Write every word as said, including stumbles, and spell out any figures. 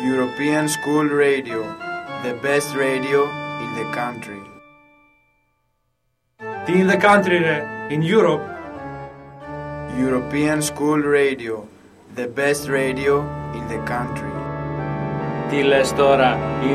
European School Radio, the best radio in the country. Τι in the country, ρε, in Europe. European School Radio, the best radio in the country. Τι λες τώρα,